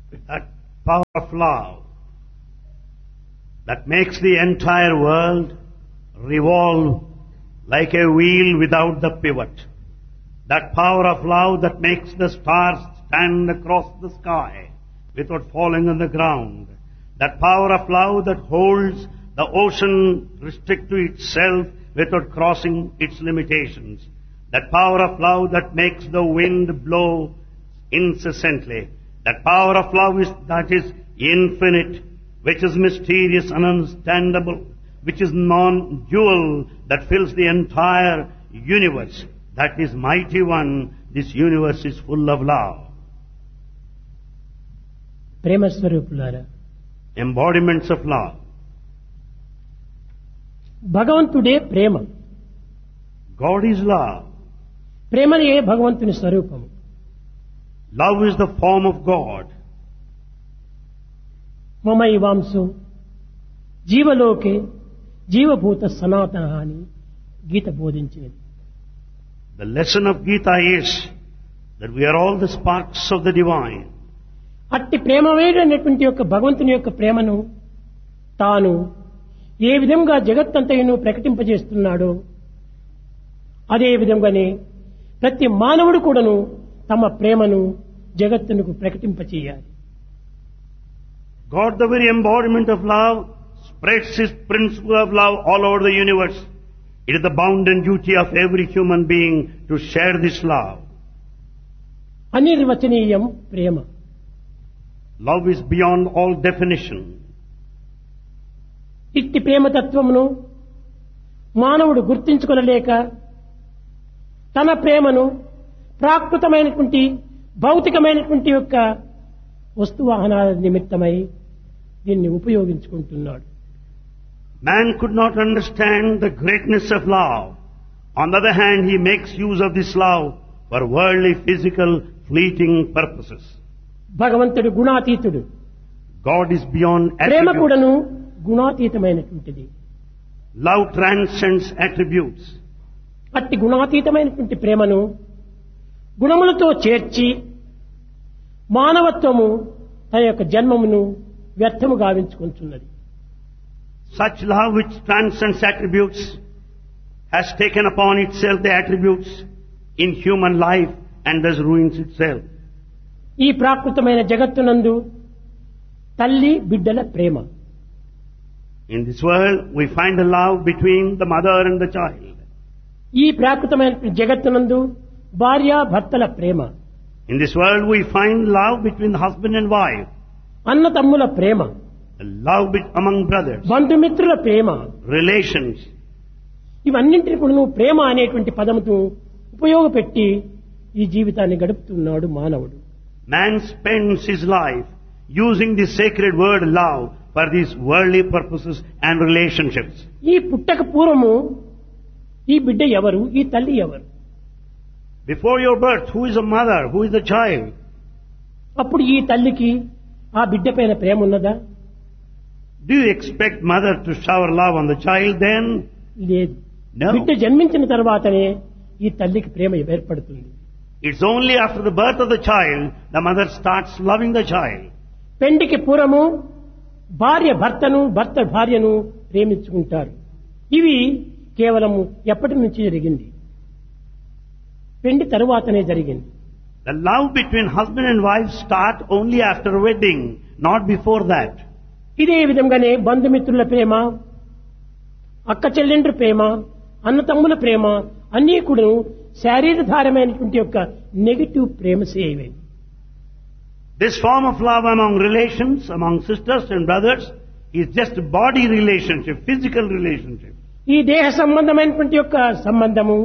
with that power of love that makes the entire world revolve like a wheel without the pivot. That power of love that makes the stars stand across the sky without falling on the ground. That power of love that holds the ocean restrict to itself without crossing its limitations. That power of love that makes the wind blow incessantly. That power of love that is infinite, which is mysterious and ununderstandable, which is non-dual, that fills the entire universe. That is mighty one. This universe is full of love. ప్రేమ స్వరూపులారా, Embodiments of love. భగవంతుడే ప్రేమ. God is love. ప్రేమయే భగవంతుని స్వరూపము. Love is the form of God. మమైవాంసు జీవలోకే జీవభూత సనాతన అని గీత బోధించినది. The lesson of Gita is that we are all the sparks of the divine. అట్టి ప్రేమవేడైనటువంటి యొక్క భగవంతుని యొక్క ప్రేమను తాను ఏ విధంగా జగత్తంతయును ప్రకటింపజేస్తున్నాడో అదే విధంగానే ప్రతి మానవుడు కూడాను తమ ప్రేమను జగత్తునకు ప్రకటింపచేయాలి. God, the very embodiment of love, spreads His principle of love all over the universe. It is the bounden duty of every human being to share this love. అనిర్వచనీయం Prema. Love is beyond all definition. ఇట్టి ప్రేమతత్వమును మానవుడు గుర్తించుకొనలేక తన ప్రేమను ప్రాకృతమైనటువంటి భౌతికమైనటువంటి యొక్క వస్తువాహనాల నిమిత్తమై దీన్ని ఉపయోగించుకుంటున్నాడు. Man could not understand the greatness of love. On the other hand, he makes use of this love for worldly, physical, fleeting purposes. భగవంతుడు గుణాతీతుడు. God is beyond Prema attributes. కూడాను గుణాతీతమైనటువంటిది. Love transcends attributes. అట్టి గుణాతీతమైనటువంటి ప్రేమను గుణములతో చేర్చి మానవత్వము తన యొక్క జన్మమును వ్యర్థము గావించుకుంటున్నది. Such love which transcends attributes has taken upon itself the attributes in human life and thus ruins itself. ఈ ప్రాకృతమైన జగత్తునందు తల్లి బిడ్డల ప్రేమ. In this world, we find a love between the mother and the child. ఈ ప్రాకృతమైన జగత్తునందు భార్య భర్తల ప్రేమ. In this world, we find love between the husband and wife, అన్న తమ్ముల ప్రేమ, a love among brothers, బంధుమిత్రుల ప్రేమ. relations. ఇవన్నింటినీ కూడా నువ్వు ప్రేమ అనేటువంటి పదమును ఉపయోగపెట్టి ఈ జీవితాన్ని గడుపుతున్నాడు మానవుడు. Man spends his life using the sacred word love for these worldly purposes and relationships. ఈ పుట్టక పూర్వము ఈ బిడ్డ ఎవరు, ఈ తల్లి ఎవరు? Before your birth, who is the mother, who is the child? అప్పుడు ఈ తల్లికి ఆ బిడ్డ పైన ప్రేమ ఉన్నదా? Do you expect mother to shower love on the child then? లేదు. No. బిడ్డ జన్మించిన తర్వాతనే ఈ తల్లికి ప్రేమ ఏర్పడుతుంది. It's only after the birth of the child the mother starts loving the child. పెండికి పూర్వము భార్య భర్తను, భర్త భార్యను ప్రేమించుకుంటారు. ఇవి కేవలము ఎప్పటి నుంచి జరిగింది? పెండి తరువాతనే జరిగింది. The love between husband and wife start only after wedding, not before that. ఇదే విధంగానే బంధుమిత్రుల ప్రేమ, అక్క చెల్లెండ్ర ప్రేమ, అన్న తమ్ముల ప్రేమ అన్నీ కూడా శారీరధారమైనటువంటి యొక్క negative ప్రేమసేవే. This form of love among relations, among sisters and brothers, is just body relationship, physical relationship. ఈ దేహ సంబంధమైనటువంటి యొక్క సంబంధము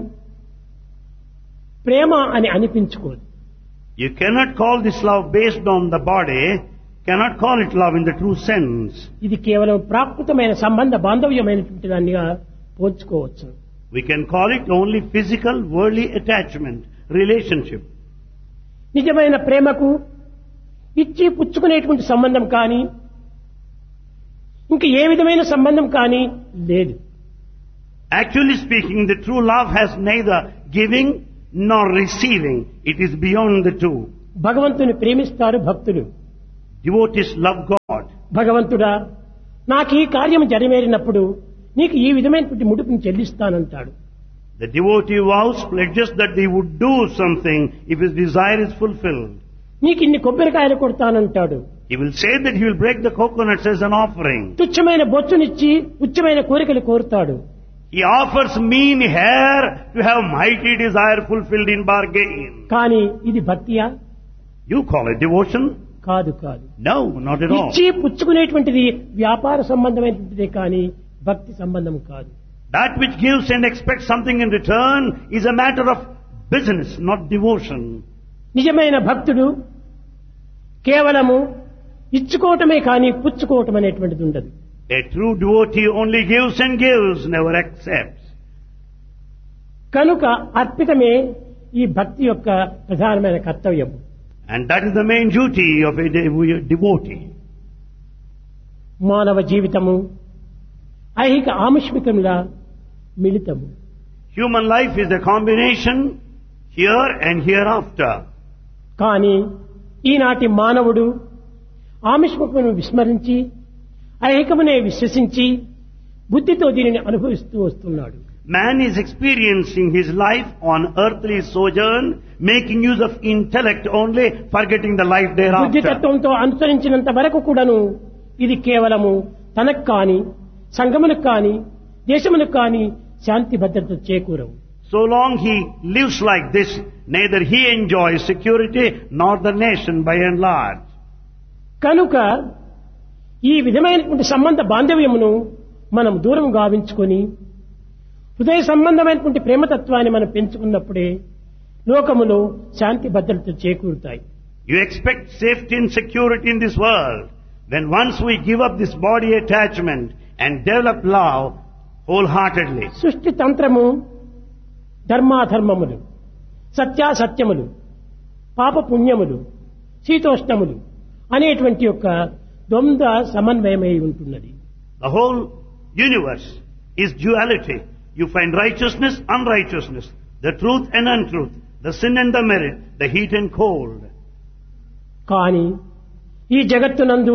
ప్రేమ అని అనిపించుకోదు. You cannot call this love based on the body, cannot call it love in the true sense. ఇది కేవలం ప్రాకృతమైన సంబంధ బాంధవ్యమైనటువంటి దానిగా పోల్చుకోవచ్చు. We can call it only physical, worldly attachment, relationship. నిజమైన ప్రేమకు ఇచ్చి పుచ్చుకునేటువంటి సంబంధం కానీ ఇంక ఏ విధమైన సంబంధం కానీ లేదు. Actually speaking, the true love has neither giving nor receiving. It is beyond the two. భగవంతుని ప్రేమిస్తారు భక్తులు. Devotees love God. భగవంతుడా నాకు ఈ కార్యం జరిమేరినప్పుడు నీకు ఈ విధమైనటువంటి ముడుపుని చెల్లిస్తానంటాడు. The devotee vows, pledges that he would do something if his desire is fulfilled. నీకు ఇన్ని కొబ్బరికాయలు కొడతానంటాడు. He will say that he will break the coconuts as an offering. తుచ్చమైన బొచ్చునిచ్చి ఉచ్చమైన కోరికలు కోరుతాడు. He offers mean hair to have mighty desire fulfilled in bargain. కానీ ఇది భక్తియా? You call it devotion? కాదు కాదు. No, not at all. ఇచ్చి పుచ్చుకునేటువంటిది వ్యాపార సంబంధమైనటువంటిదే కానీ భక్తి సంబంధం కాదు. That which gives and expects something in return is a matter of business, not devotion. నిజమైన భక్తుడు కేవలము ఇచ్చుకోవటమే కానీ పుచ్చుకోవటం అనేటువంటిది ఉండదు. A true devotee only gives and gives, never accepts. కనుక అర్పితమే ఈ భక్తి యొక్క ప్రధానమైన కర్తవ్యం. And that is the main duty of a devotee. మానవ జీవితము ఐహిక ఆముష్మికముల మిళితము. Human life is a combination here and hereafter. కానీ ఈనాటి మానవుడు ఆముష్మికమును విస్మరించి ఐహికమునే విశ్వసించి బుద్ధితో దీనిని అనుభవిస్తూ వస్తున్నాడు. Man is experiencing his life on earthly sojourn, making use of intellect only, forgetting the life బుద్ధి thereafter. తత్వంతో అనుసరించినంత వరకు కూడాను ఇది కేవలము తనకు కాని సంఘమునకు కాని దేశమునకు కాని శాంతి భద్రత చేకూరవు. So long he lives like this, neither he enjoys security nor the nation by and large. కనుక ఈ విధమైనటువంటి సంబంధ బాంధవ్యమును మనం దూరం గావించుకొని హృదయ సంబంధమైనటువంటి ప్రేమతత్వాన్ని మనం పెంచుకున్నప్పుడే లోకములో శాంతి భద్రత చేకూరుతాయి. You expect safety and security in this world when once we give up this body attachment and develop love wholeheartedly. సృష్టి తంత్రము ధర్మాధర్మములు సత్యాసత్యములు పాప పుణ్యములు శీతోష్ణములు అనేటువంటి యొక్క ద్వంద్వ సమన్వయమై ఉంటున్నది. The whole universe is duality. You find righteousness, unrighteousness, the truth and untruth, the sin and the merit, the heat and cold. కానీ ఈ జగత్తునందు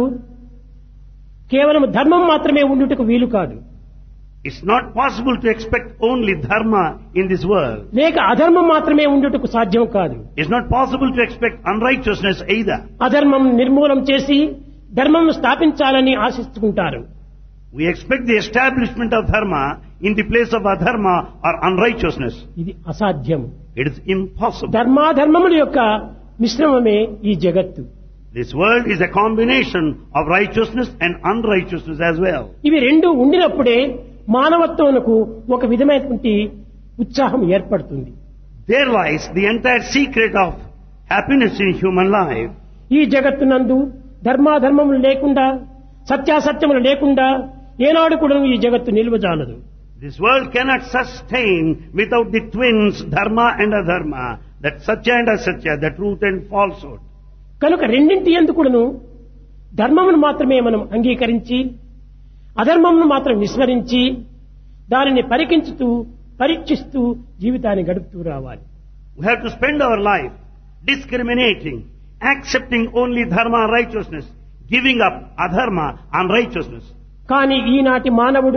కేవలం ధర్మం మాత్రమే ఉండుటకు వీలు కాదు. It's not possible to expect only dharma in this world. లేక అధర్మం మాత్రమే ఉండుటకు సాధ్యం కాదు. It's not possible to expect unrighteousness either. అధర్మం నిర్మూలం చేసి ధర్మం స్థాపించాలని ఆశిస్తుంటారు. We expect the establishment of dharma in the place of adharma or unrighteousness. ఇది అసాధ్యం. It is impossible. ధర్మాధర్మముల యొక్క మిశ్రమమే ఈ జగత్తు. This world is a combination of righteousness and unrighteousness as well. ఇవి రెండు ఉండినప్పుడే మానవత్వమునకు ఒక విధమైనటువంటి ఉత్సాహం ఏర్పడుతుంది. There lies the entire secret of happiness in human life. ఈ జగత్తునందు ధర్మాధర్మములు లేకుండా సత్యాసత్యములు లేకుండా ఏనాడు కూడా ఈ జగత్తు నిలువజాలదు. This world cannot sustain without the twins dharma and adharma, that satya and asatya, the truth and falsehood. కనుక రెండింటి యందు కూడాను ధర్మమును మాత్రమే మనం అంగీకరించి అధర్మమును మాత్రం విస్మరించి దానిని పరికించుతూ పరీక్షిస్తూ జీవితాన్ని గడుపుతూ రావాలి. We have to spend our life discriminating, accepting only dharma and righteousness, giving up adharma and righteousness. కానీ ఈనాటి మానవుడు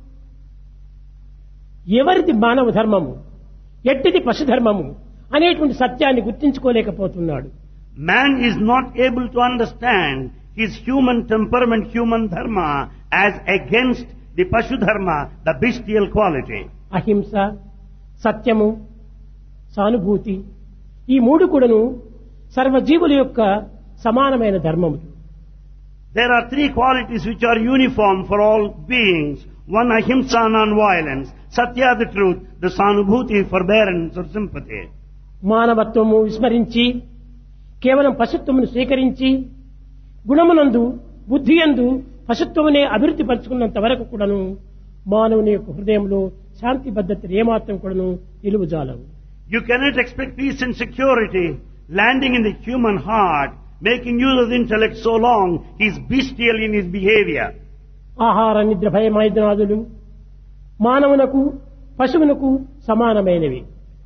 ఎవరిది మానవ ధర్మము ఎట్టిది పశుధర్మము అనేటువంటి సత్యాన్ని గుర్తించుకోలేకపోతున్నాడు. Man is not able to understand his human temperament, human dharma, as against the pashu dharma, the bestial quality. అహింస సత్యము సానుభూతి ఈ మూడు కూడాను సర్వజీవుల యొక్క సమానమైన ధర్మములు. There are three qualities which are uniform for all beings. One, ahimsa, non-violence. Satya, the truth. The sanubhuti, forbearance or sympathy. మానవత్వము విస్మరించి కేవలం పశుత్వమును స్వీకరించి గుణమునందు బుద్ధియందు పశుత్వమునే అభివృద్ధి పరుచుకున్నంత వరకు కూడాను మానవుని యొక్క హృదయంలో శాంతి భద్రతలు ఏమాత్రం కూడాను నిలువజాలవు. You cannot expect peace and security landing in the human heart, making use of the intellect so long he is bestial in his behavior. ఆహార నిద్ర భయమైనాదులు మానవునకు పశువునకు సమానమైనవి.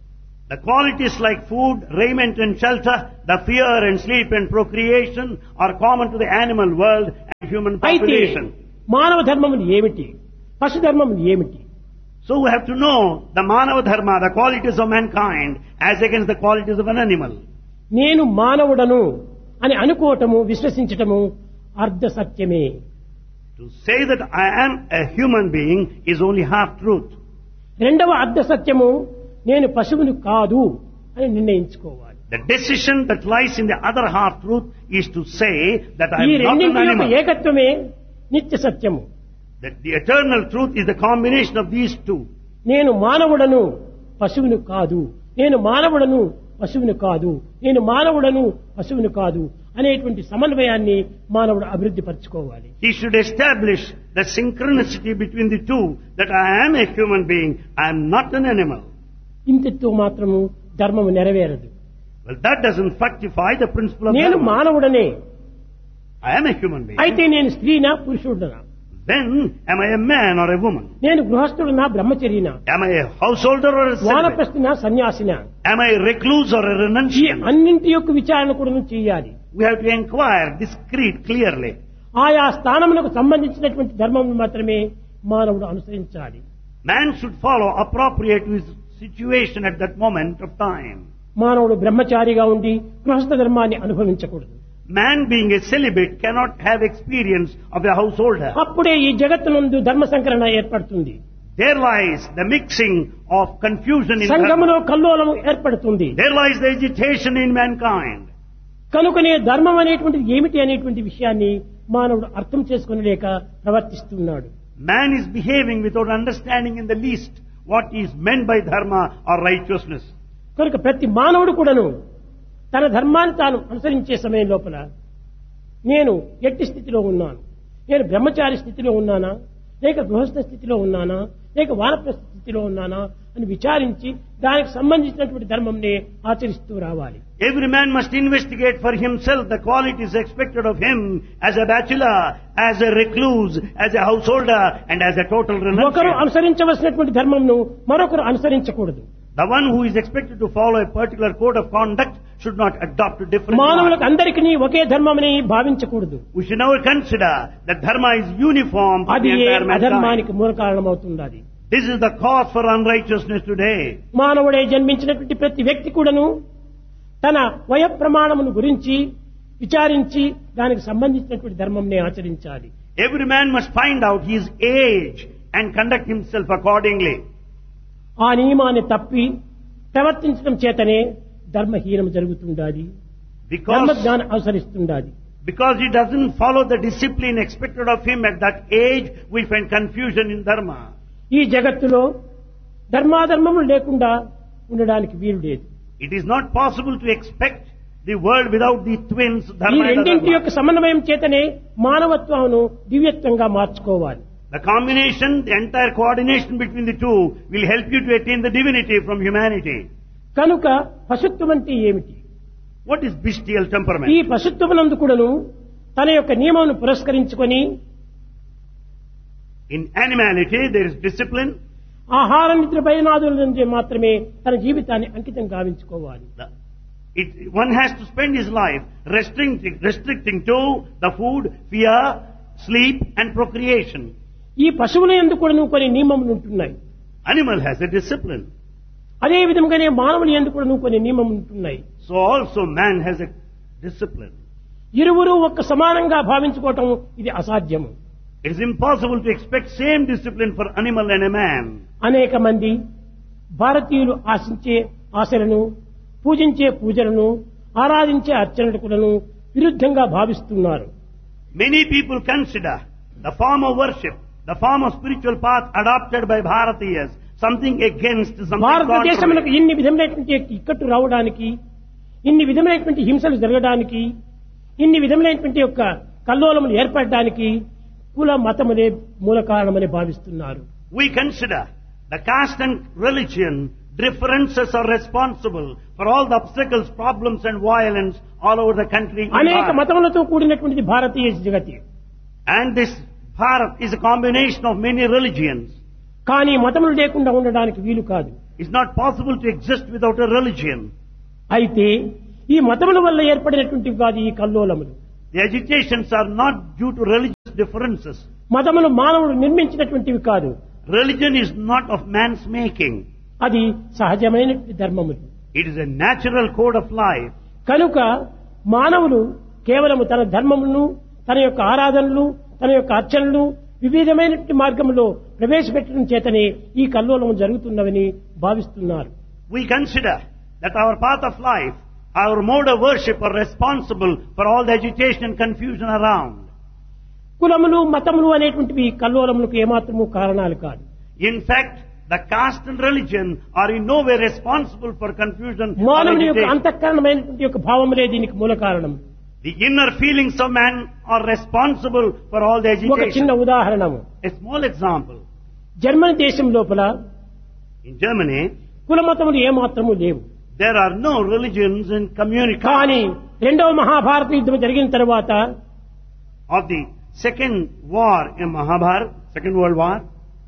The qualities like food, raiment and shelter, the fear and sleep and procreation are common to the animal world and human అయితే population. మానవ ధర్మములు ఏమిటి, పశు ధర్మములు ఏమిటి? So we have to know the Manava Dharma, the qualities of mankind as against the qualities of an animal. నేను మానవుడను అని అనుకోవటము, విశ్వసించటము అర్ధ సత్యమే. To say that I am a human being is only half truth. రెండవ అర్ధ సత్యము నేను పశువును కాదు అని నిర్ణయించుకోవాలి. The decision that lies in the other half truth is to say that I ఈ am not an రెండింటి యొక్క animal. ఏకత్వమే నిత్య సత్యము. That the eternal truth is the combination of these two. నేను మానవుడను పశువును కాదు, నేను మానవుడను పశువును కాదు, నేను మానవుడను పశువును కాదు అనేటువంటి సమన్వయాన్ని మానవుడు అభివృద్ధి పరచుకోవాలి. He should establish the synchronicity between the two, that I am a human being, I am not an animal. ఇంతతో మాత్రము ధర్మము నెరవేరదు. Well, that doesn't fructify the principle of నేను dharma. మానవుడనే, I am a human being. అయితే నేను స్త్రీనా పురుషుడనా, Then, am I a man or a woman? నేను గృహస్థుడనా బ్రహ్మచర్యనా, Am I a householder or a celibate? వానప్రస్థునా సన్యాసినా, Am I a recluse or a ఈ renunciant? అన్నింటి యొక్క విచారణ కూడా చేయాలి. We have to inquire discreet, clearly. ఆయా స్థానములకు సంబంధించినటువంటి ధర్మం మాత్రమే మానవుడు అనుసరించాలి. Man should follow appropriate to his situation at that moment of time. మానవుడు బ్రహ్మచారిగా ఉండి గృహస్థ ధర్మాన్ని అనుభవించకూడదు. Man being a celibate cannot have experience of a householder. అప్పుడే ఈ జగత్తునందు ధర్మ సంకరణ ఏర్పడుతుంది. There lies the mixing of confusion in సంఘములో dharma. కల్లోలము ఏర్పడుతుంది. There lies the agitation in mankind. కనుకనే ధర్మం అనేటువంటిది ఏమిటి అనేటువంటి విషయాన్ని మానవుడు అర్థం చేసుకునలేక ప్రవర్తిస్తున్నాడు. Man is behaving without understanding in the least what is meant by dharma or righteousness. కనుక ప్రతి మానవుడు కూడాను తన ధర్మాన్ని తాను అనుసరించే సమయం లోపల నేను ఎట్టి స్థితిలో ఉన్నాను, నేను బ్రహ్మచారి స్థితిలో ఉన్నానా, లేక గృహస్థ స్థితిలో ఉన్నానా, లేక వానప్రస్థ స్థితిలో ఉన్నానా అని విచారించి దానికి సంబంధించినటువంటి ధర్మంని ఆచరిస్తూ రావాలి. Every man must investigate for himself the qualities expected of him as a bachelor, as a recluse, as a householder and as a total ఒకరు renunciant. అనుసరించవలసినటువంటి ధర్మంను మరొకరు అనుసరించకూడదు. The one who is expected to follow a particular code of conduct should not adopt a different మానవులకు one. అందరికీ ఒకే ధర్మమని భావించకూడదు. We should never consider that dharma is uniform for అది the entire mankind. అధర్మానికి మూల కారణమవుతున్నది. This is the cause for unrighteousness today. మానవుడే జన్మించినటువంటి ప్రతి వ్యక్తి కూడాను తన వయ ప్రమాణమును గురించి విచారించి దానికి సంబంధించినటువంటి ధర్మంనే ఆచరించాలి. Every man must find out his age and conduct himself accordingly. ఆ నియమాన్ని తప్పి ప్రవర్తించడం చేతనే ధర్మహీనం జరుగుతుండాలి, ధర్మజ్ఞానం అవసరిస్తుండాలి. Because he doesn't follow the discipline expected of him at that age, we find confusion in dharma. ఈ జగత్తులో ధర్మాధర్మములు లేకుండా ఉండడానికి వీలు లేదు. It is not possible to expect the world without the twins ఈ dharma and రెండింటి adharma. యొక్క సమన్వయం చేతనే మానవత్వమును దివ్యత్వంగా మార్చుకోవాలి. The combination, the entire coordination between the two will help you to attain the divinity from humanity. కనుక పశుత్వం అంటే ఏమిటి? What is bestial ఈ temperament? పశుత్వమునందు కూడాను తన యొక్క నియమమును పురస్కరించుకొని In animality there is discipline. ఆహార నిద్ర భయనాదుల నుంచి మాత్రమే తన జీవితాన్ని అంకితం గావించుకోవాలి. One has to spend his life restricting to the food, fear, sleep and procreation. ఈ పశువుల యందు కూడాను కొన్ని నియమములు ఉంటున్నాయి. Animal has a discipline. అదే విధంగానే మానవుల యందు కూడాను కొన్ని నియమములు ఉంటున్నాయి. So also man has a discipline. ఇరువురు ఒక్క సమానంగా భావించుకోవటం ఇది అసాధ్యము. It is impossible to expect same discipline for animal and a man. అనేక మంది భారతీయులు ఆశించే ఆశలను, పూజించే పూజలను, ఆరాధించే అర్చనలను విరుద్ధంగా భావిస్తున్నారు. Many people consider the form of worship, the form of spiritual path adopted by Bharatiyas something against, something భారతదేశమునకు contrary. ఇన్ని విధములైనటువంటి ఇక్కట్టు రావడానికి, ఇన్ని విధములైనటువంటి హింసలు జరగడానికి, ఇన్ని విధములైనటువంటి యొక్క కల్లోలములు ఏర్పడడానికి కుల మతములే మూల కారణమని భావిస్తున్నారు. We consider the caste and religion differences are responsible for all the obstacles, problems and violence all over the country. in అనేక Bharat. మతములతో కూడినటువంటిది Bharatiya Jagathi. And this Bharat is a combination of many religions. కానీ మతములు లేకుండా ఉండడానికి వీలు కాదు. It's not possible to exist without a religion. అయితే ఈ మతముల వల్ల ఏర్పడినటువంటివి కాదు ఈ కల్లోలములు. The agitations are not due to religious differences. మతములు మానవుడు నిర్మించినటువంటివి కాదు. Religion is not of man's making. అది సహజమైనటువంటి ధర్మములు. It is a natural code of life. కనుక మానవులు కేవలము తన ధర్మములను, తన యొక్క ఆరాధనలు, తన యొక్క అర్చనలు వివిధమైనటువంటి మార్గంలో ప్రవేశపెట్టడం చేతనే ఈ కల్లోలము జరుగుతున్నవని భావిస్తున్నారు. We consider that our path of life, our mode of worship are responsible for all the agitation and confusion around. కులములు మతములు అనేటువంటివి కల్లోలములకు ఏమాత్రము కారణాలు కాదు. In fact, the caste and religion are in no way responsible for confusion or మానవుని యొక్క agitation. అంతఃకరణమైనటువంటి యొక్క భావములే దీనికి మూల కారణం. The inner feelings of man are responsible for all the ఒక చిన్న agitation. ఉదాహరణము, A small example. Germany దేశం లోపల In Germany, కులమతములు ఏమాత్రము లేవు. there are no religions in community. కానీ రెండవ మహాభారత యుద్ధం జరిగిన తర్వాత Of the second war in Mahabharata, Second World War,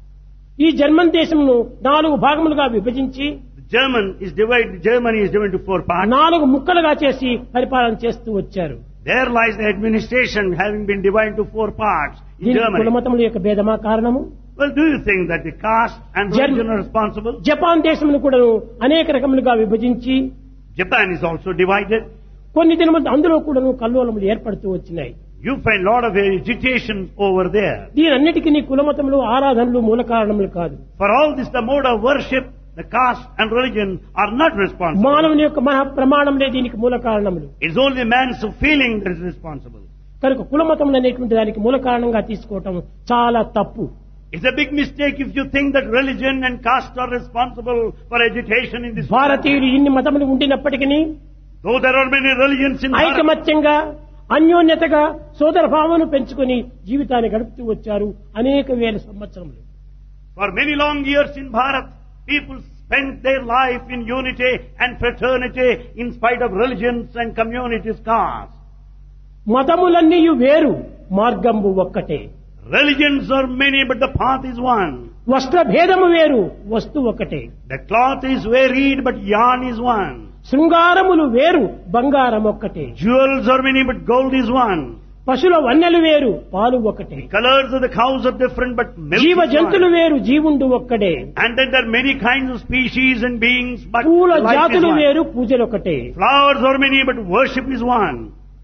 ఈ జర్మన్ దేశంను 4 భాగములుగా విభజించి Germany is divided into 4 parts. 4 ముక్కలుగా చేసి పరిపాలన చేస్తూ వచ్చారు. There lies the administration having been divided into 4 parts in దీనికి Germany. కులమతముల యొక్క భేదమా కారణము? Well, do you think that the caste and religion are responsible? Japan దేశమును కూడా అనేక రకములుగా విభజించి Japan is also divided. కొన్ని దినములు అందులో కూడా కల్లోలములు ఏర్పడుతూ వచ్చినాయి. You find a lot of agitation over there. దీనన్నిటికీ కులమతములు ఆరాధనలు మూల కారణములు కాదు. For all this, the mode of worship, the caste and religion are not responsible. మానవుని యొక్క మహా ప్రమాణములే దీనికి మూల కారణములు. It's only man's feeling that is responsible. కనుక కులమతములు అనేటువంటి దానికి మూల కారణంగా తీసుకోవటం చాలా తప్పు. It's a big mistake if you think that religion and caste are responsible for agitation in this world. భారతీయులు ఇన్ని మతములు ఉండినప్పటికీ Though there are many religions in Bharat, ఐకమత్యంగా అన్యోన్యతగా సోదర భావను పెంచుకొని జీవితాన్ని గడుపుతూ వచ్చారు అనేక వేల సంవత్సరములు. for many long years in Bharat, people spent their life in unity and fraternity in spite of religions and communities, caste. మతములన్నీ వేరు, మార్గంబు ఒక్కటే. Religions are many, but the path is one. వస్త్ర భేదము వేరు, వస్తు ఒకటే. The cloth is varied, but yarn is one. శృంగారములు వేరు, బంగారం ఒక్కటే. Jewels are many, but gold is one. పశుల వన్నెలు వేరు, పాలు ఒకటే. Colors of the cows are different, but milk జీవ is జంతులు one. వేరు, జీవుండు ఒక్కడే. And then there are many kinds of species and beings, but పూల life is జాతులు one. వేరు, పూజలు ఒకటే. Flowers are many, but worship is one.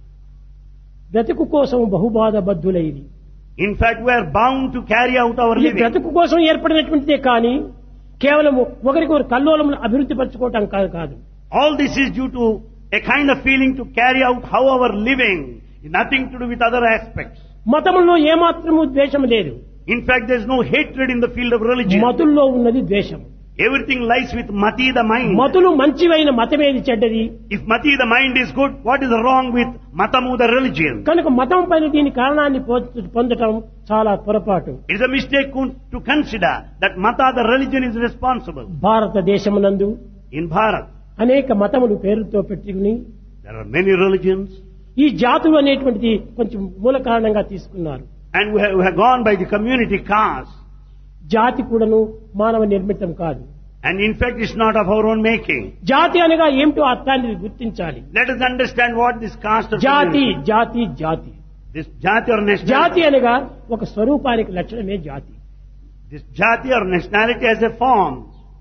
బ్రతుకు కోసం బహుబాధ బద్ధులైది. In fact, we are bound to carry out our ఇది living. బ్రతుకు కోసం ఏర్పడినటువంటిదే కానీ కేవలం ఒకరికొకరు కల్లోలమును అభివృద్ధి పరచుకోవటం కాదు. All this is due to a kind of feeling to carry out how our living, nothing to do with other aspects. మతములో ఏమాత్రము ద్వేషం లేదు. In fact, there is no hatred in the field of religion. మతుల్లో ఉన్నది ద్వేషం. Everything lies with mati, the mind. మతులు మంచివైన మతమేది చెడ్డది. If mati, the mind is good, what is wrong with matamu, the religion? కనుక మతం పైన దీని కారణాన్ని పొందటం చాలా పొరపాటు. It is a mistake to consider that mata, the religion, is responsible. భారతదేశమునందు In Bharat, అనేక మతములు పేరుతో పెట్టుకుని there are many religions, ఈ జాతులు అనేటువంటిది కొంచెం మూల కారణంగా తీసుకున్నారు. and we have gone by the community caste. జాతి కూడాను మానవ నిర్మితం కాదు. And in fact, it's not of our own making. జాతి అనగా ఏమిటో అర్థాన్ని గుర్తించాలి. Let us understand what this caste or జాతి community. జాతి జాతి This jati or జాతి nationality. అనగా ఒక స్వరూపానికి లక్షణమే జాతి. This jati or nationality as a form.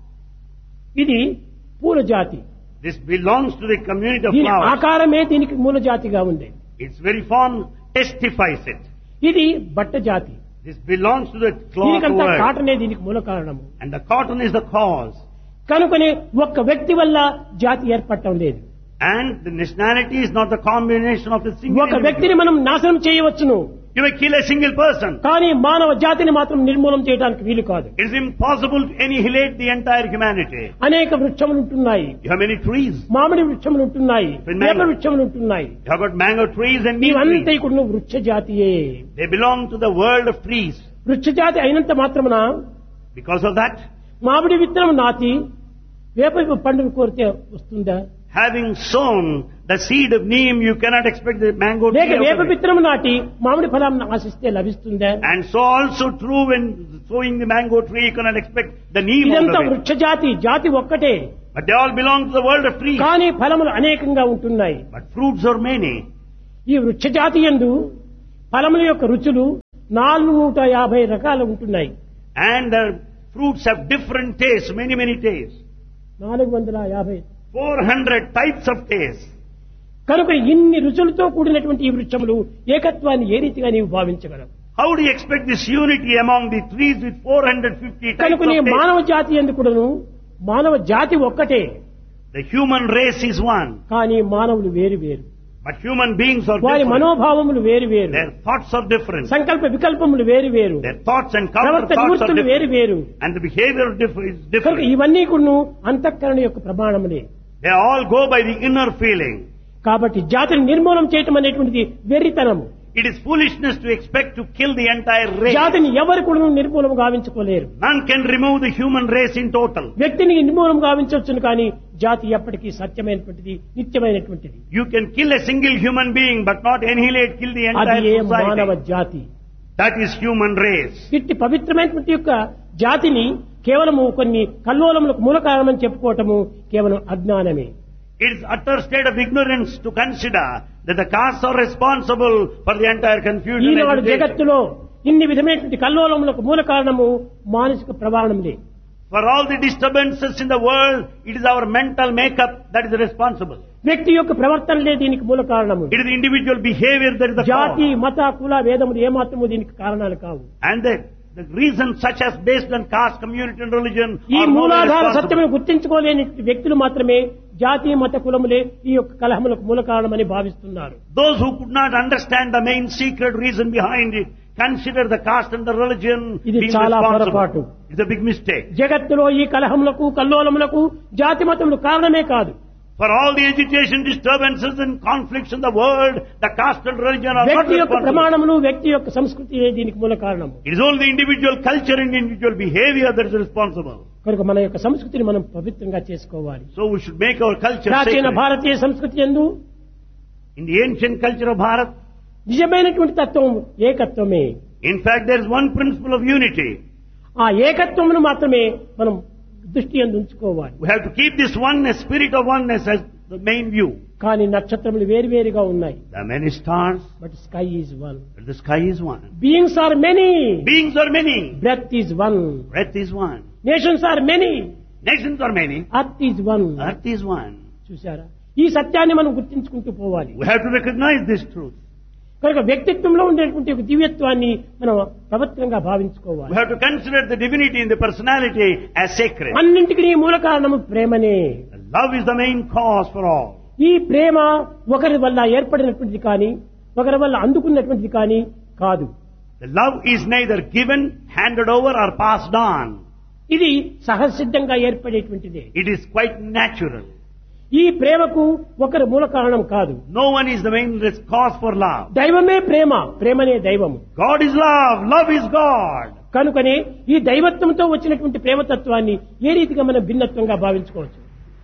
ఇది పూల జాతి. This belongs to the community of దీని flowers. ఆకారమే దీనికి మూల జాతిగా ఉంది. Its very form testifies it. ఇది బట్ట జాతి. This belongs to the cloth దీనికంతా world. కాటనే దీనికి మూల కారణము. And the cotton is the cause. కనుకనే ఒక్క వ్యక్తి వల్ల జాతి ఏర్పడటం లేదు. And the nationality is not the combination of the single ఒక వ్యక్తిని individual. మనం నాశనం చేయవచ్చును, You may kill a single person. కానీ మానవ జాతిని మాత్రం నిర్మూలం చేయడానికి వీలు కాదు. It is impossible to annihilate the entire humanity. అనేక వృక్షములు ఉంటున్నాయి, You have many trees. మామిడి వృక్షములు ఉంటున్నాయి, Mango. వేప వృక్షములు ఉంటున్నాయి. You have got mango trees and neem ఇవంతా trees. కూడా వృక్ష జాతియే. They belong to the world of trees. వృక్ష జాతి అయినంత మాత్రమున Because of that, మామిడి విత్తనం నాటి వేప పండును కోరితే వస్తుందా? having sown the seed of neem, you cannot expect the mango లేక tree. వేప out of it. విత్తనం నాటి మామిడి ఫలం ఆశిస్తే లభిస్తుందా? And so also true when sowing the mango tree, you cannot expect the neem out ఇదంతా of it. వృక్ష జాతి ఒక్కటే, But they all belong to the world of trees. కానీ ఫలములు అనేకంగా ఉంటున్నాయి. But fruits are many. ఈ వృక్ష జాతి యందు ఫలముల యొక్క రుచులు 450 రకాలు ఉంటున్నాయి. And the fruits have different tastes, many tastes. 450. 400 types of tastes. కనుక ఇన్ని రుచులతో కూడినటువంటి ఈ వృక్షములు ఏకత్వాన్ని ఏ రీతిగా నీవు భావించగలవు? How do you expect this unity among the trees with 450 types కనుక of నీ tastes? మానవ జాతి ఎందుకును మానవ జాతి ఒక్కటే, The human race is one. కానీ మానవులు వేరు వేరు, But human beings are వారి different. మనోభావములు వేరు వేరు, Their thoughts are different. సంకల్ప వికల్పములు వేరు వేరు, Their thoughts and ప్రవర్తన counter thoughts are నివృత్తులు వేరు different. వేరు. And the behavior is కనుక different. ఇవన్నీ కూడా అంతఃకరణ యొక్క ప్రమాణములే. They all go by the inner feeling. కాబట్టి జాతిని నిర్మూలన చేయటం అనేటువంటిది వెర్రితనము. It is foolishness to expect to kill the entire race. జాతిని ఎవరు కూడా నిర్మూలన గావించుకోలేరు. None can remove the human race in total. వ్యక్తిని నిర్మూలన గావించవచ్చును, కానీ జాతి ఎప్పటికీ సత్యమైనటువంటిది, నిత్యమైనటువంటిది. You can kill a single human being, but not annihilate, kill the అది ఏ entire మానవ society. జాతి. That is human race. ఇట్టి పవిత్రమైనటువంటి యొక్క జాతిని కేవలము కొన్ని కల్లోలములకు మూల కారణమని చెప్పుకోవటము కేవలం అజ్ఞానమే. It is utter state of ignorance to consider that the castes are responsible for the entire confusion. Eenadu and agitation. జగత్తులో ఇన్ని విధమైనటువంటి కల్లోలములకు మూల కారణము మానసిక ప్రమాణములే. For all the disturbances in the world, it is our mental makeup that is responsible. వ్యక్తి యొక్క ప్రవర్తనలే దీనికి మూల కారణము. It is the individual behavior that is the జాతి, cause. మత, కుల, వేదములు ఏమాత్రము దీనికి కారణాలు కావు. And the reasons such as based on caste, community and religion ఈ are more మూలాధార responsible. సత్యమే గుర్తించుకోలేని వ్యక్తులు మాత్రమే జాతి, మత, కులములే ఈ యొక్క కలహములకు మూల కారణమని భావిస్తున్నారు. Those who could not understand the main secret reason behind it consider the caste and the religion ఇది being చాలా responsible. పొరపాటు. It's a big mistake. జగత్తులో ఈ కలహములకు, కల్లోలములకు జాతి, మతములు కారణమే కాదు. For all the agitation, disturbances and conflicts in the world, the caste and religion are not వ్యక్తి యొక్క responsible. ప్రమాణములు, వ్యక్తి యొక్క సంస్కృతి దీనికి మూల కారణము. It is only the individual culture and individual behavior that is responsible. కనుక మన యొక్క సంస్కృతిని మనం పవిత్రంగా చేసుకోవాలి. So we should make our culture ప్రాచీన sacred. భారతీయ సంస్కృతి యందు In the ancient culture of Bharat, నిజమైనటువంటి తత్వం ఏకత్వమే. in fact, there is one principle of unity. ఆ ఏకత్వమును మాత్రమే మనం దృష్టి యందు ఉంచుకోవాలి. We have to keep this oneness, spirit of oneness as the main view. కానీ నక్షత్రములు వేరువేరుగా ఉన్నాయి. There are many stars, but sky is one. but the sky is one. Beings are many. Beings are many. Breath is one. Breath is one. Nations are many. Nations are many. Earth is one. Earth is one. చూసారా? ఈ సత్యాన్ని మనం గుర్తించుకుంటూ పోవాలి. We have to recognize this truth. కనుక వ్యక్తిత్వంలో ఉండేటువంటి ఒక దివ్యత్వాన్ని మనం పవిత్రంగా We భావించుకోవాలి. have to consider the divinity in the personality as sacred. అన్నింటికి మూల కారణము ప్రేమనే. Love is the main cause for all. ఈ ప్రేమ ఒకరి వల్ల ఏర్పడినటువంటిది కానీ, ఒకరి వల్ల అందుకున్నటువంటిది కానీ కాదు. The love is neither given, handed over or passed on. ఇది సహజసిద్ధంగా ఏర్పడేటువంటిదే. It is quite natural. ఈ ప్రేమకు ఒకరి మూల కారణం కాదు. No one is the main cause for love. దైవమే ప్రేమ, ప్రేమనే దైవము. God is love, love is God. కనుకనే ఈ దైవత్వంతో వచ్చినటువంటి ప్రేమతత్వాన్ని ఏ రీతిగా మనం భిన్నత్వంగా భావించుకోవచ్చు?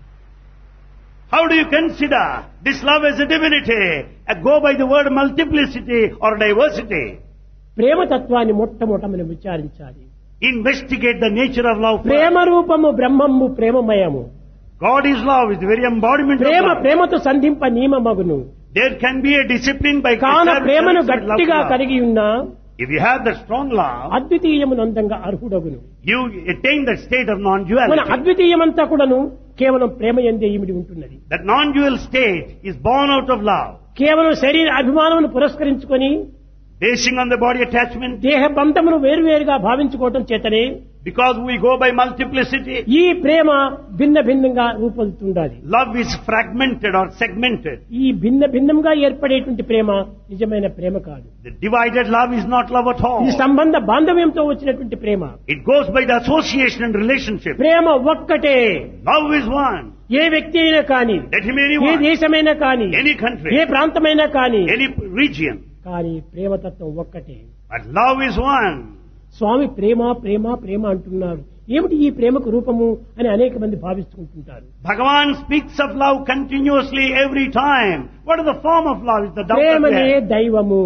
How do you consider this love as a divinity? Go by the word multiplicity or diversity. ప్రేమతత్వాన్ని మొట్టమొదట మనం విచారించాలి. Investigate the nature of love first. ప్రేమ రూపము బ్రహ్మము ప్రేమమయము. God is love, is the very embodiment of Prema love. ప్రేమతో సంధింప నియమమగును. There can be a discipline by కాన ప్రేమను establishing love గట్టిగా to love. కలిగి ఉన్నా If you have the strong love, అద్వితీయమునందంగా అర్హుడగును. you attain that state of మన non-duality. అద్వితీయమంతా కూడాను కేవలం ప్రేమ యందే ఇమిడి ఉంటున్నది. That non-dual state is born out of love. కేవలం శరీర అభిమానమును పురస్కరించుకొని Basing on the body attachment, దేహ బంధమును వేరువేరుగా భావించుకోవటం చేతనే because we go by multiplicity, ఈ ప్రేమ భిన్న భిన్నంగా రూపొందుతుండాలి. love is fragmented or segmented. ఈ భిన్న భిన్నంగా ఏర్పడేటువంటి ప్రేమ నిజమైన ప్రేమ కాదు. The divided love is not love at all. ఇది సంబంధ బాంధవ్యంతో వచ్చినటువంటి ప్రేమ. It goes by the association and relationship. ప్రేమ ఒక్కటే. Love is one. ఏ వ్యక్తి అయినా కానీ, Let him be A anyone, దేశమైనా కానీ, any country, ఏ ప్రాంతమైనా కానీ, any region. కానీ ప్రేమతత్వం ఒక్కటే. But love is one. స్వామి ప్రేమ ప్రేమ ప్రేమ అంటున్నారు. ఏమిటి ఈ ప్రేమకు రూపము అని అనేక మంది భావిస్తుంటుంటారు. Bhagavan speaks of love continuously every time. What is the form of love? Is the doubt that we ప్రేమనే have. దైవము.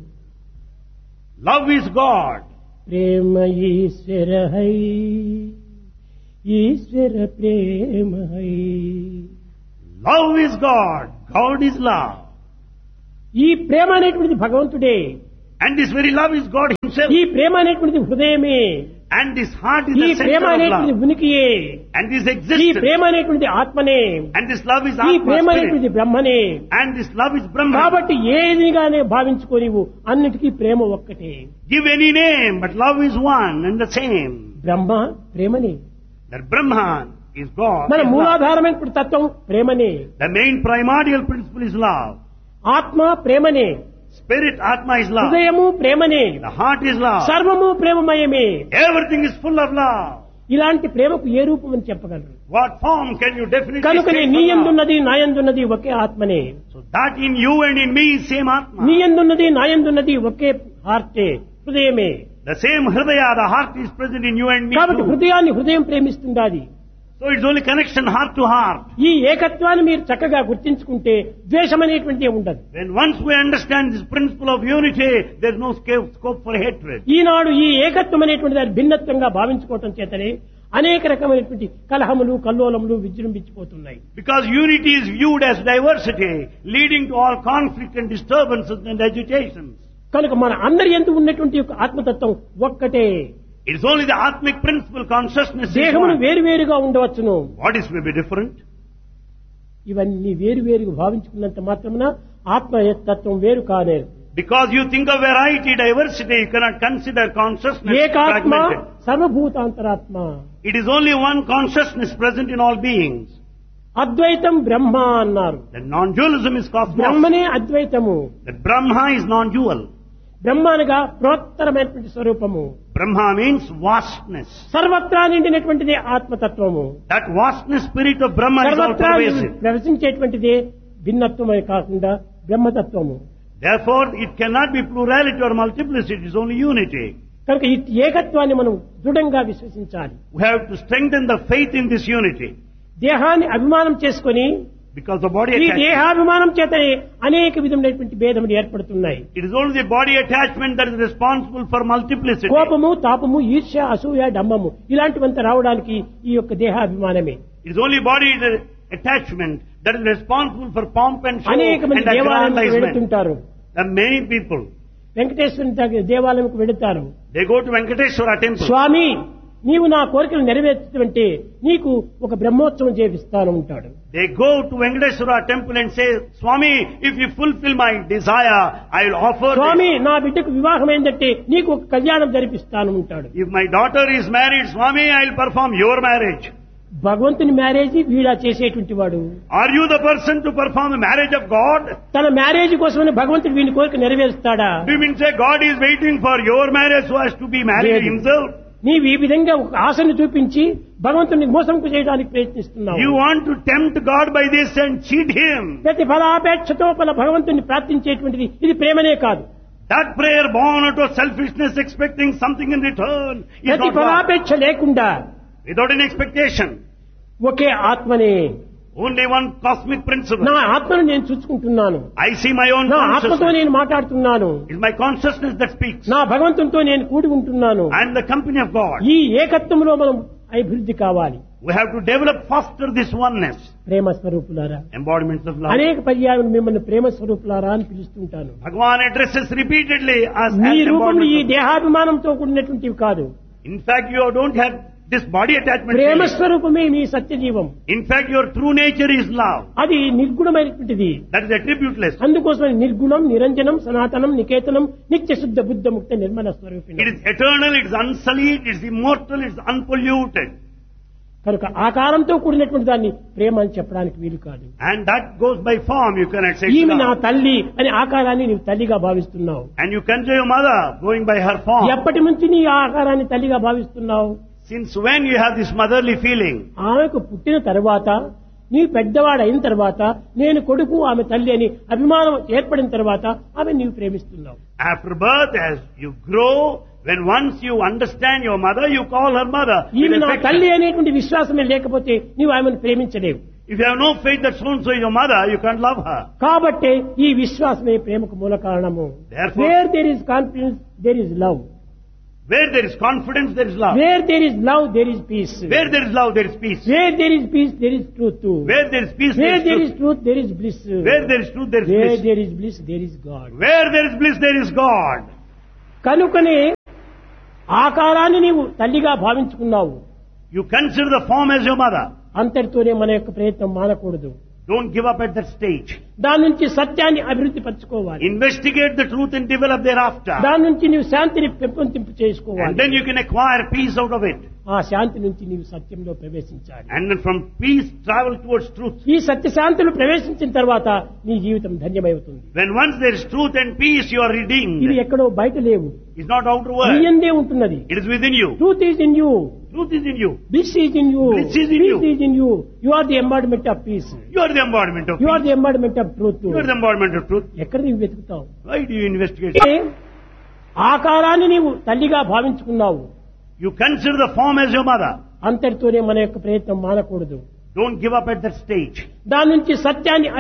Love is God. Prema Eshwara high, Eshwara Prema high. Love is God. God is love. ఈ ప్రేమ అనేటువంటిది భగవంతుడే. And this very love is God himself. ఈ ప్రేమ అనేటువంటిది హృదయమే. And this heart is ఈ the Prema center of అనేటువంటిది love. ఉనికియే. And this ఈ existence. ప్రేమ అనేటువంటిది ఆత్మనే. And this love is ఈ Atma ప్రేమ spirit. అనేటువంటిది బ్రహ్మనే. And this love is Brahma. కాబట్టి ఏదిగానే భావించుకోనివు, అన్నిటికీ ప్రేమ ఒక్కటే. Give any name, but love is one and the same. బ్రహ్మ ప్రేమనే. That Brahman is God. మన is love. మూలాధారమైన తత్వం ప్రేమనే. The main primordial principle is love. ఆత్మ ప్రేమనే. Spirit, Atma is love. హృదయము ప్రేమనే. The heart is love. సర్వము ప్రేమమయమే. Everything is full of love. ఇలాంటి ప్రేమకు ఏ రూపం అని చెప్పగలరు? What form can you definitely కనుకనే state నీ for love? యందున్నది నా యందున్నది ఒకే ఆత్మనే. So that in you and in me is same Atma. నీ యందున్నది నా యందున్నది ఒకే హార్టే, హృదయమే. The same Hridaya, the heart is present in you and me కాబట్టి too. హృదయాన్ని హృదయం ప్రేమిస్తుండాలి. So it's only connection heart to heart. ఈ ఏకత్వాన్ని మీరు చక్కగా గుర్తించుకుంటే ద్వేషం అనేటువంటిది ఉండదు. When once we understand this principle of unity, there's no scope for hatred. ఈనాడు ఈ ఏకత్వం అనేటువంటి దాన్ని భిన్నత్వంగా భావించుకోవటం చేతనే అనేక రకమైనటువంటి కలహములు కల్లోలములు విజృంభించిపోతున్నాయి. Because unity is viewed as diversity, leading to all conflict and disturbances and agitations. కనుక మన అందరి యందు ఉన్నటువంటి యొక్క ఆత్మతత్వం ఒక్కటే. It is only the Atmic principle, consciousness is దేహములు one. వేరువేరుగా ఉండవచ్చును. Bodies may be different. ఇవన్నీ వేరువేరుగా భావించుకున్నంత మాత్రమున ఆత్మతత్వం వేరు కానేరు. Because you think of variety, diversity, you cannot consider consciousness ఏకాత్మ fragmented. సర్వభూతాంతరాత్మ. It is only one consciousness present in all beings. అద్వైతం బ్రహ్మ అన్నారు. The non-dualism is cosmos. బ్రహ్మనే అద్వైతము. That Brahma is non-dual. బ్రహ్మ అనగా ప్రోత్తరమైనటువంటి స్వరూపము. Brahma means vastness. సర్వత్రా నిండినటువంటిదే ఆత్మతత్వము. That vastness spirit of Brahma is all సర్వత్రా pervasive. ప్రవచించేటువంటిదే భిన్నత్వమే కాకుండా బ్రహ్మతత్వము. Therefore, it cannot be plurality or multiplicity, it is only unity. కనుక ఈ ఏకత్వాన్ని మనం దృఢంగా విశ్వసించాలి. We have to strengthen the faith in this unity. దేహాన్ని అభిమానం చేసుకొని Because the body ఈ attachment, దేహాభిమానం చేతనే అనేక విధమైనటువంటి భేదములు ఏర్పడుతున్నాయి. it is only the body attachment that is responsible for multiplicity. కోపము తాపము ఈర్ష్య అసూయ డంబము ఇలాంటివంతా రావడానికి ఈ యొక్క దేహాభిమానమే. It is only body attachment that is responsible for pomp and show అనేక మంది and దేవాలయానికి aggrandizement. వెళుతుంటారు. There are many people, వెంకటేశ్వరుని దేవాలయంకు వెళుతారు. they go to Venkateshwara temple. స్వామి నీవు నా కోరికలు నెరవేర్చుతుంటే నీకు ఒక బ్రహ్మోత్సవం చేపిస్తాను ఉంటాడు. They go to Venkateshwara temple and say, Swami, if you fulfill my desire, I will offer Swamy this. నా బిడ్డకు వివాహం ఏంటంటే నీకు ఒక కళ్యాణం జరిపిస్తాను ఉంటాడు. If my daughter is married, Swami, I will perform your marriage. భగవంతుని మ్యారేజ్ వీడా చేసేటువంటి వాడు. Are you the person to perform the marriage of God? తన మ్యారేజ్ కోసమని భగవంతుడు వీని కోరిక నెరవేరుస్తాడా? Do you mean say God is waiting for your marriage so as to be married లేదు. himself? నీవు ఈ విధంగా ఒక ఆశను చూపించి భగవంతుని మోసంకు చేయడానికి ప్రయత్నిస్తున్నావు. You want to tempt God by this and cheat him. ప్రతి ఫలాపేక్షతో భగవంతుని ప్రార్థించేటువంటిది ఇది ప్రేమనే కాదు. That prayer born out of selfishness, expecting something in return, is ప్రతి not love. ఫలాపేక్ష లేకుండా Without any expectation. ఒకే ఆత్మనే. Only one cosmic principle. నా ఆత్మను నేను చూసుకుంటున్నాను. I see my own నా ఆత్మతో consciousness. నేను మాట్లాడుతున్నాను. It's my consciousness that speaks. నా భగవంతునితో నేను కూడి ఉంటున్నాను. I am the company of God. ఈ ఏకత్వంలో మనం అభివృద్ధి కావాలి. We have to develop faster this oneness. ప్రేమ స్వరూపులారా, Embodiments of love. అనేక పర్యాయం మిమ్మల్ని ప్రేమ స్వరూపులారా అని పిలుస్తుంటాను. Bhagavan addresses repeatedly as మీ రూపములు ఈ embodiments of love. దేహాభిమానంతో కూడినటువంటివి కాదు. In fact, you don't have this body attachment. Prema feeling. స్వరూపమే మీ సత్యజీవం. In fact, your true nature is love. అది నిర్గుణమైనటువంటిది. That is attributeless. అందుకోసమే నిర్గుణం నిరంజనం సనాతనం నికేతనం నిత్య శుద్ధ బుద్ధ ముక్త నిర్మల It స్వరూపిణి. is eternal, it is unsullied, it is immortal, it is unpolluted. కనుక ఆకారంతో కూడినటువంటి దాన్ని ప్రేమ అని చెప్పడానికి వీలు కాదు. And that goes by form, you cannot say it's ఈమె నా love. తల్లి అని ఆకారాన్ని నీవు తల్లిగా భావిస్తున్నావు. And you consider your mother going by her form. ఎప్పటి నుంచి నీ ఆకారాన్ని తల్లిగా భావిస్తున్నావు? Since when you have this motherly feeling? ఆమెకు పుట్టిన తర్వాత నీ పెద్దవాడు అయిన తర్వాత నేను కొడుకు ఆమె తల్లి అని అభిమానం ఏర్పడిన తర్వాత ఆమె నీవు ప్రేమిస్తున్నావు. After birth, as you grow, when once you understand your mother, you call her mother. ఈమె నా తల్లి అనేటువంటి విశ్వాసమే లేకపోతే నీవు ఆమెను ప్రేమించలేవు. If you have no faith that so-and-so is your mother, you can't love her. కాబట్టి ఈ విశ్వాసమే ప్రేమకు మూల కారణము. Therefore, wear there is confidence there is love. where there is confidence, there is love. Wear there is love there is piece. Where there is love, there is peace. Wear there is piece there is truth. Where there is peace, wear there there is is truth. Truth there is bliss. Where there is truth, there is wear bliss. There is bliss there is God. Where there is bliss, there is God. కనుకనే ఆకారాన్ని నీవు తల్లిగా భావించుకున్నావు. You consider the form as your mother. అంతటితోనే మన యొక్క ప్రయత్నం మానకూడదు. Don't give up at that stage. దాని నుంచి సత్యాన్ని అభివృద్ధి పరచుకోవాలి. Investigate the truth and develop thereafter. దాని నుంచి నీవు శాంతిని పెంపొందింపు చేసుకోవాలి. And then you can acquire peace out of it. ఆ శాంతి నుంచి నీవు సత్యంలో ప్రవేశించాలి. And then from peace, travel towards truth. ఈ సత్య శాంతులు ప్రవేశించిన తర్వాత నీ జీవితం ధన్యమవుతుంది. When once there is truth and peace, you are ఇవి redeemed. ఎక్కడో బయట లేవు, It's not outer నీ world. యందే ఉంటున్నది. It is within you. Truth is in you, Truth is in you. bliss is in you, Bliss is in you. peace is in you. You are the embodiment of peace. You are the embodiment of You are peace. the embodiment of truth. You are the embodiment of truth. ఎక్కడ నీవు వెతుకుతావు? Why do you investigate? ఆకారాన్ని నీవు తల్లిగా భావించుకున్నావు. You consider the form as your mother. అంతటితోనే మన యొక్క ప్రయత్నం మానకూడదు. Don't give up at that stage. దాని నుంచి సత్యాన్ని